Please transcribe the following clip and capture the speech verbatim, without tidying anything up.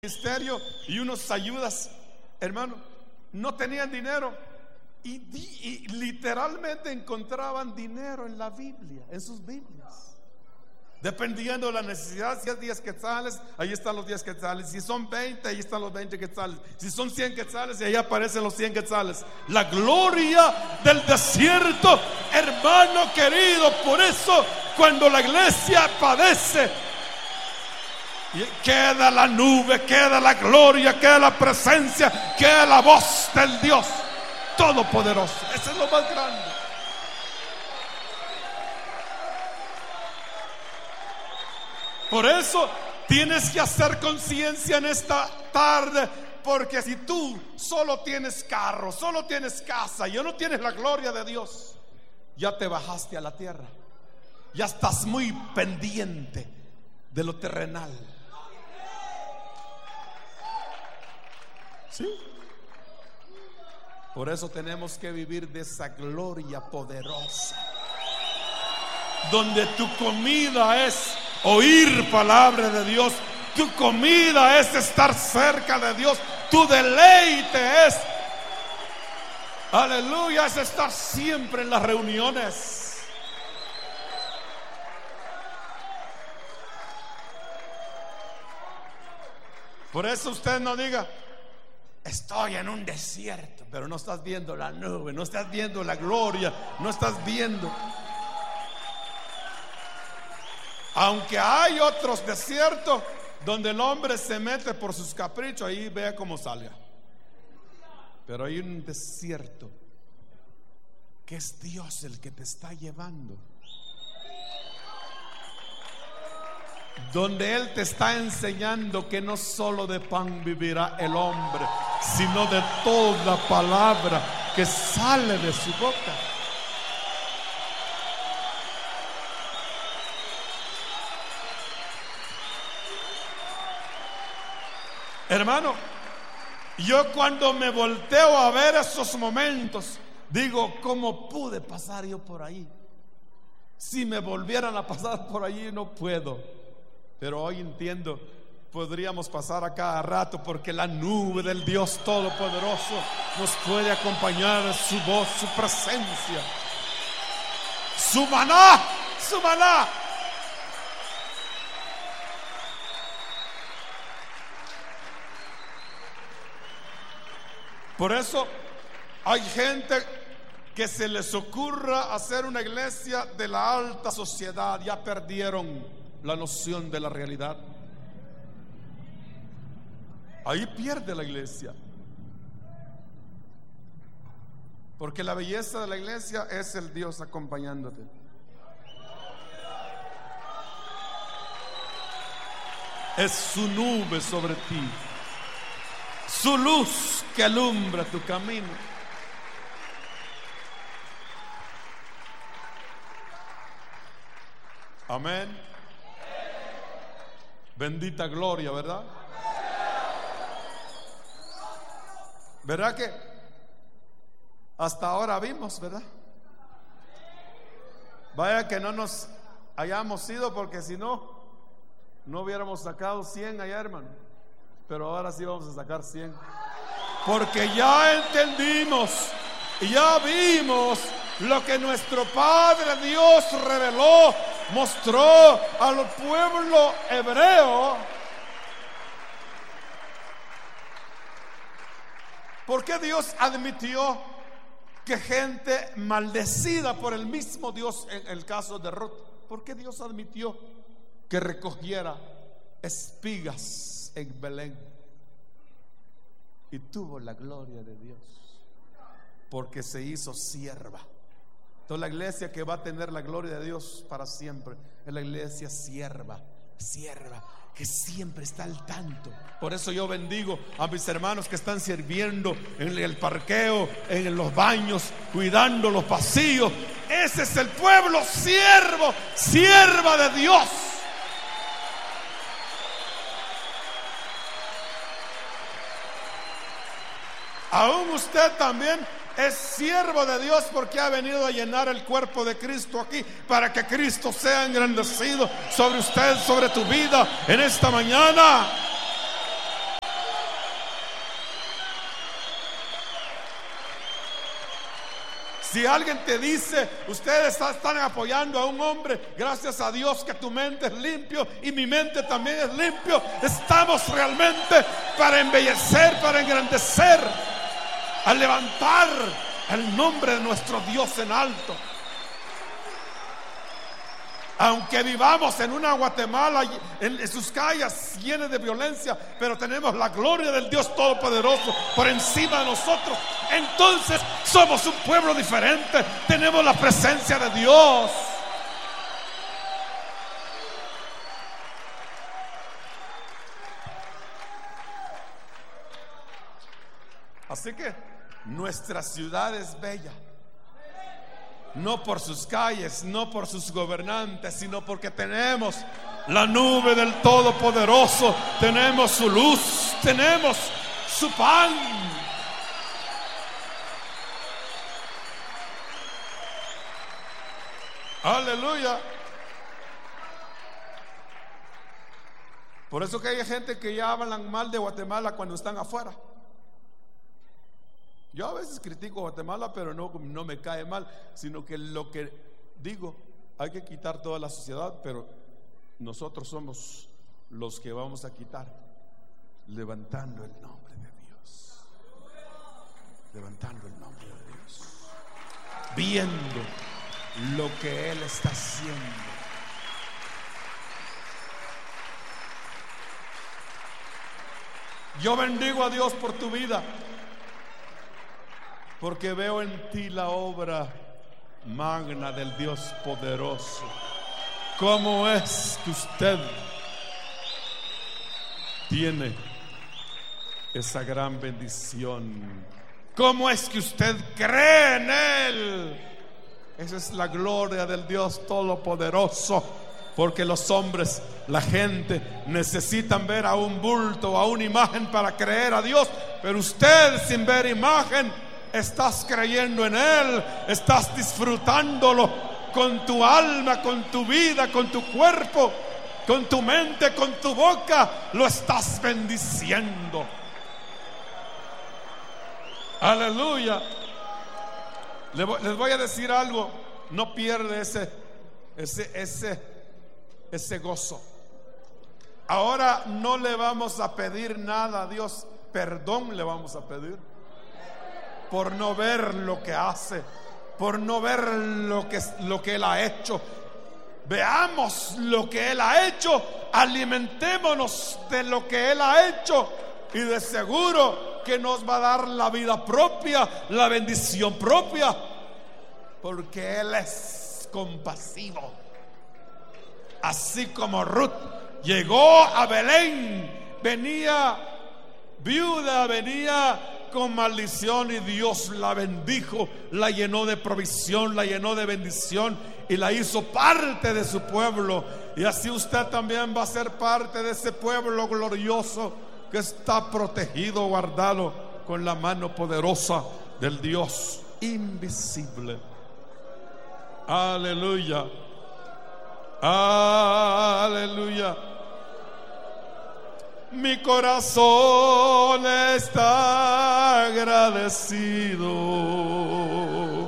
ministerio y unos ayudas, hermano, no tenían dinero y, y literalmente encontraban dinero en la Biblia, en sus Biblias, dependiendo de la necesidad. Si es diez quetzales, ahí están los diez quetzales. Si son veinte, ahí están los veinte quetzales. Si son cien quetzales, y ahí aparecen los cien quetzales. La gloria del desierto, hermano querido. Por eso cuando la iglesia padece, queda la nube, queda la gloria, queda la presencia, queda la voz del Dios Todopoderoso. Eso es lo más grande. Por eso tienes que hacer conciencia en esta tarde, porque si tú solo tienes carro, solo tienes casa y no tienes la gloria de Dios, ya te bajaste a la tierra, ya estás muy pendiente de lo terrenal. ¿Sí? Por eso tenemos que vivir de esa gloria poderosa, donde tu comida es oír palabra de Dios, tu comida es estar cerca de Dios, tu deleite es, aleluya, es estar siempre en las reuniones. Por eso usted no diga: estoy en un desierto, pero no estás viendo la nube, no estás viendo la gloria, no estás viendo. Aunque hay otros desiertos donde el hombre se mete por sus caprichos, ahí vea cómo salga. Pero hay un desierto que es Dios el que te está llevando, donde Él te está enseñando que no solo de pan vivirá el hombre, sino de toda palabra que sale de su boca. Hermano, yo cuando me volteo a ver esos momentos, digo: ¿cómo pude pasar yo por ahí? Si me volvieran a pasar por allí, no puedo. Pero hoy entiendo, podríamos pasar a cada rato, porque la nube del Dios Todopoderoso nos puede acompañar, su voz, su presencia, su maná, su maná. Por eso hay gente que se les ocurra hacer una iglesia de la alta sociedad. Ya perdieron la noción de la realidad. Ahí pierde la iglesia, porque la belleza de la iglesia es el Dios acompañándote. Es su nube sobre ti, su luz que alumbra tu camino. Amén. Bendita gloria, ¿verdad? ¿Verdad que hasta ahora vimos, verdad? Vaya que no nos hayamos ido, porque si no, no hubiéramos sacado cien allá, hermano. Pero ahora sí vamos a sacar cien, porque ya entendimos y ya vimos lo que nuestro Padre Dios reveló, mostró al pueblo hebreo. ¿Por qué Dios admitió que gente maldecida por el mismo Dios, en el caso de Ruth, por qué Dios admitió que recogiera espigas en Belén? Y tuvo la gloria de Dios, porque se hizo sierva. Entonces la iglesia que va a tener la gloria de Dios para siempre es la iglesia sierva, sierva, que siempre está al tanto. Por eso yo bendigo a mis hermanos que están sirviendo en el parqueo, en los baños, cuidando los pasillos. Ese es el pueblo siervo, sierva de Dios. Aún usted también es siervo de Dios, porque ha venido a llenar el cuerpo de Cristo aquí, para que Cristo sea engrandecido sobre usted, sobre tu vida en esta mañana. Si alguien te dice, ustedes están apoyando a un hombre, gracias a Dios que tu mente es limpio y mi mente también es limpio. Estamos realmente para embellecer, para engrandecer, a levantar el nombre de nuestro Dios en alto. Aunque vivamos en una Guatemala en sus calles llenas de violencia, pero tenemos la gloria del Dios Todopoderoso por encima de nosotros, entonces somos un pueblo diferente. Tenemos la presencia de Dios. Así que nuestra ciudad es bella, no por sus calles, no por sus gobernantes, sino porque tenemos la nube del Todopoderoso, tenemos su luz, tenemos su pan. Aleluya. Por eso que hay gente que ya hablan mal de Guatemala cuando están afuera. Yo a veces critico a Guatemala, pero no, no me cae mal, sino que lo que digo, hay que quitar toda la sociedad, pero nosotros somos los que vamos a quitar, levantando el nombre de Dios, levantando el nombre de Dios, viendo lo que Él está haciendo. Yo bendigo a Dios por tu vida, porque veo en ti la obra magna del Dios poderoso. ¿Cómo es que usted tiene esa gran bendición? ¿Cómo es que usted cree en Él? Esa es la gloria del Dios Todopoderoso. Porque los hombres, la gente, necesitan ver a un bulto, a una imagen para creer a Dios. Pero usted, sin ver imagen, estás creyendo en Él, estás disfrutándolo con tu alma, con tu vida, con tu cuerpo, con tu mente, con tu boca, lo estás bendiciendo. Aleluya. Les voy a decir algo, no pierde ese, ese, ese, ese gozo. Ahora no le vamos a pedir nada a Dios, perdón le vamos a pedir. Por no ver lo que hace, por no ver lo que, lo que Él ha hecho. Veamos lo que Él ha hecho, alimentémonos de lo que Él ha hecho, y de seguro que nos va a dar la vida propia, la bendición propia, porque Él es compasivo. Así como Ruth llegó a Belén, venía viuda, venía con maldición, y Dios la bendijo, la llenó de provisión, la llenó de bendición y la hizo parte de su pueblo. Y así usted también va a ser parte de ese pueblo glorioso que está protegido, guardado con la mano poderosa del Dios invisible. Aleluya, aleluya. Mi corazón está agradecido.